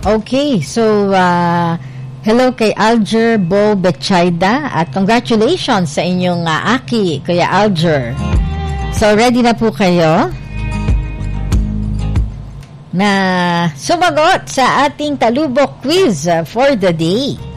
Okay, so hello kay Alger Bo Betchayda at congratulations sa inyong aki, Kuya Alger. So ready na po kayo na sumagot sa ating talubok quiz for the day?